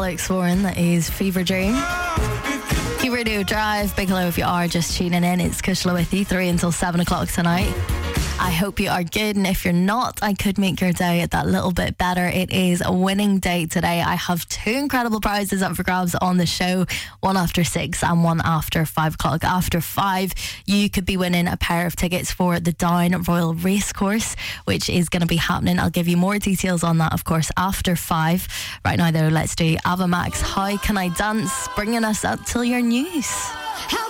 Alex Warren, that is Fever Dream. Keep Radio Drive. Big hello if you are just tuning in. It's Kushla with you 3 until 7 o'clock tonight. I hope you are good, and if you're not, I could make your day that little bit better. It is a winning day today. I have 2 incredible prizes up for grabs on the show, one after 6 and one after 5 o'clock. After 5, you could be winning a pair of tickets for the Down Royal Racecourse, which is going to be happening. I'll give you more details on that, of course, after 5. Right now, though, let's do Ava Max, How Can I Dance, bringing us up till your news.